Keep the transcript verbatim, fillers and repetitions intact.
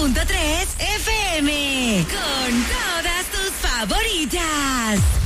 punto tres F M. Con todas tus favoritas.